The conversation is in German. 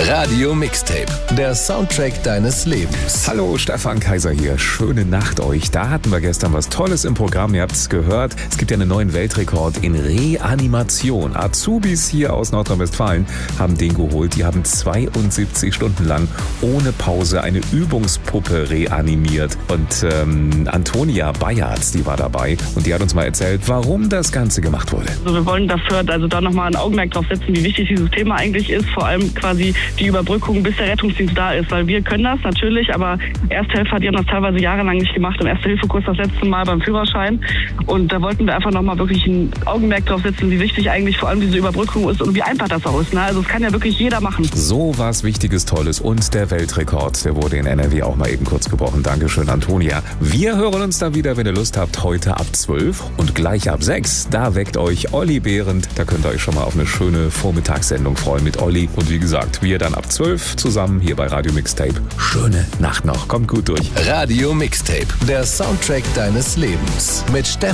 Radio Mixtape, der Soundtrack deines Lebens. Hallo, Stefan Kaiser hier. Schöne Nacht euch. Da hatten wir gestern was Tolles im Programm. Ihr habt es gehört. Es gibt ja einen neuen Weltrekord in Reanimation. Azubis hier aus Nordrhein-Westfalen haben den geholt. Die haben 72 Stunden lang ohne Pause eine Übungspuppe reanimiert. Und Antonia Bayards, die war dabei und die hat uns mal erzählt, warum das Ganze gemacht wurde. Also wir wollen dafür da nochmal ein Augenmerk drauf setzen, wie wichtig dieses Thema eigentlich ist. Vor allem quasi die Überbrückung, bis der Rettungsdienst da ist. Weil wir können das natürlich, aber Ersthelfer, die haben das teilweise jahrelang nicht gemacht. Im Erste-Hilfe-Kurs das letzte Mal beim Führerschein. Und da wollten wir einfach nochmal wirklich ein Augenmerk drauf setzen, wie wichtig eigentlich vor allem diese Überbrückung ist und wie einfach das auch ist. Ne? Also es kann ja wirklich jeder machen. So was Wichtiges, Tolles und der Weltrekord, der wurde in NRW auch mal eben kurz gebrochen. Dankeschön, Antonia. Wir hören uns dann wieder, wenn ihr Lust habt, heute ab 12 und gleich ab 6. Da weckt euch Olli Behrendt. Da könnt ihr euch schon mal auf eine schöne Vormittagssendung freuen mit Olli. Und wie gesagt, wir dann ab 12 zusammen hier bei Radio Mixtape. Schöne Nacht noch. Kommt gut durch. Radio Mixtape, der Soundtrack deines Lebens. Mit Stefan